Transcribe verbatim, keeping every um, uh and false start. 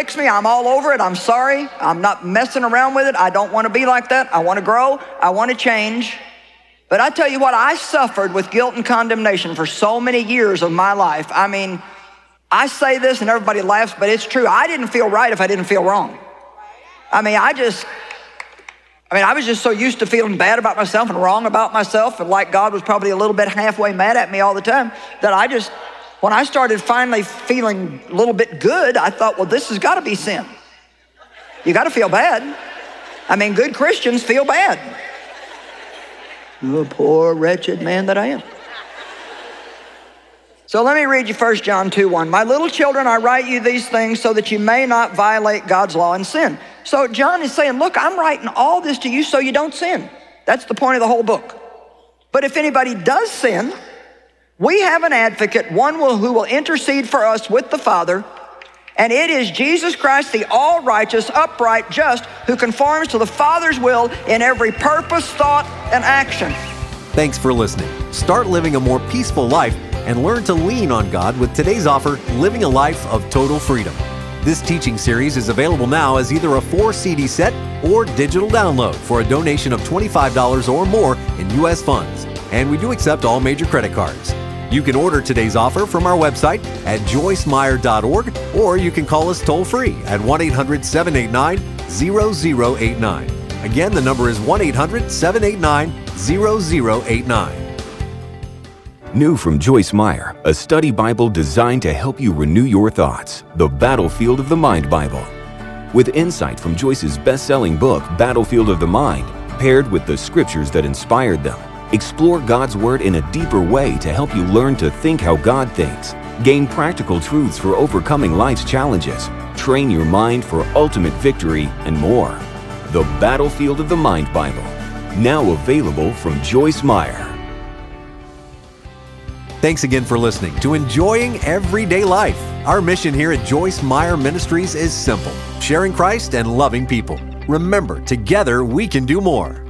fix me. I'm all over it. I'm sorry. I'm not messing around with it. I don't want to be like that. I want to grow. I want to change. But I tell you what, I suffered with guilt and condemnation for so many years of my life. I mean, I say this and everybody laughs, but it's true. I didn't feel right if I didn't feel wrong. I mean, I just, I mean, I was just so used to feeling bad about myself and wrong about myself, and like God was probably a little bit halfway mad at me all the time, that I just, when I started finally feeling a little bit good, I thought, well, this has got to be sin. You got to feel bad. I mean, good Christians feel bad. The poor, wretched man that I am. So let me read you First John two one. My little children, I write you these things so that you may not violate God's law and sin. So John is saying, look, I'm writing all this to you so you don't sin. That's the point of the whole book. But if anybody does sin, we have an advocate, one who will intercede for us with the Father, and it is Jesus Christ, the all-righteous, upright, just, who conforms to the Father's will in every purpose, thought, and action. Thanks for listening. Start living a more peaceful life and learn to lean on God with today's offer, Living a Life of Total Freedom. This teaching series is available now as either a four C D set or digital download for a donation of twenty-five dollars or more in U S funds. And we do accept all major credit cards. You can order today's offer from our website at joyce meyer dot org, or you can call us toll-free at one eight hundred, seven eight nine, zero zero eight nine. Again, the number is one eight hundred, seven eight nine, zero zero eight nine. New from Joyce Meyer, a study Bible designed to help you renew your thoughts, the Battlefield of the Mind Bible. With insight from Joyce's best-selling book, Battlefield of the Mind, paired with the scriptures that inspired them, explore God's Word in a deeper way to help you learn to think how God thinks, gain practical truths for overcoming life's challenges, train your mind for ultimate victory, and more. The Battlefield of the Mind Bible, now available from Joyce Meyer. Thanks again for listening to Enjoying Everyday Life. Our mission here at Joyce Meyer Ministries is simple: sharing Christ and loving people. Remember, together we can do more.